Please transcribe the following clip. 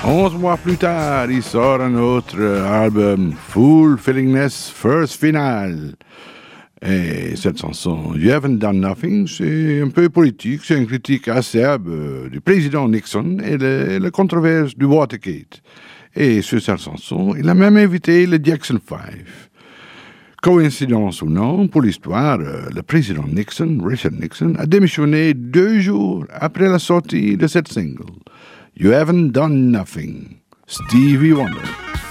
11 mois plus tard, il sort un autre album, Fulfillingness First Final. Et cette chanson, You Haven't Done Nothing, c'est un peu politique, c'est une critique acerbe du président Nixon et la controverse du Watergate. Et sur cette chanson, il a même invité le Jackson 5. Coïncidence ou non, pour l'histoire, le président Nixon, Richard Nixon, a démissionné 2 jours après la sortie de cette single. You Haven't Done Nothing, Stevie Wonder.